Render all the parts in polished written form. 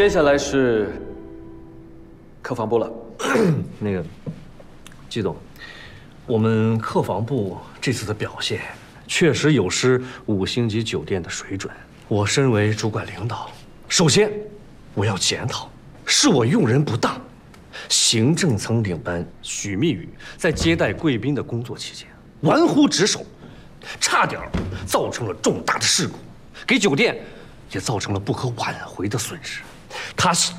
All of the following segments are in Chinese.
接下来是客房部了。 那个，季总，我们客房部这次的表现确实有失5星级酒店的水准。我身为主管领导，首先我要检讨，是我用人不当。行政层领班许密宇在接待贵宾的工作期间玩忽职守，差点造成了重大的事故，给酒店也造成了不可挽回的损失。他是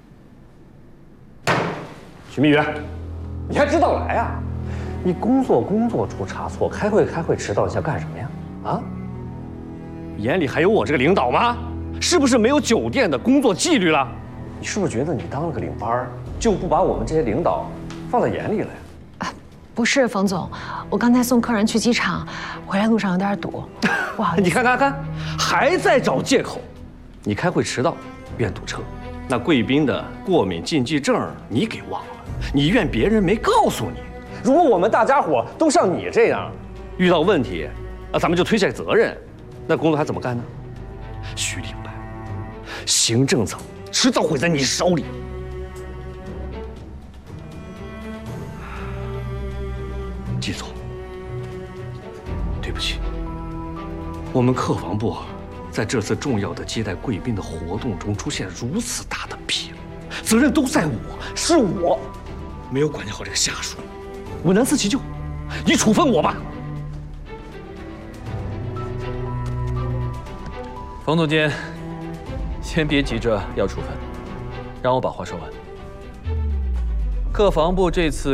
许密宇，你还知道来啊？你工作出差错，开会迟到，你想干什么呀？啊？眼里还有我这个领导吗？是不是没有酒店的工作纪律了？你是不是觉得你当了个领班，就不把我们这些领导放在眼里了呀？ 不是，冯总，我刚才送客人去机场，回来路上有点堵，不好意思。 你看，还在找借口。你开会迟到，怨堵车；那贵宾的过敏禁忌症你给忘了，你怨别人没告诉你。如果我们大家伙都像你这样，遇到问题，咱们就推卸责任，那工作还怎么干呢？徐领班，行政层迟早会在你手里。季总，对不起，我们客房部在这次重要的接待贵宾的活动中出现如此大的纰漏，责任都在我，是我没有管理好这个下属，我难辞其咎，你处分我吧。 冯总监，先别急着要处分，让我把话说完。客房部这次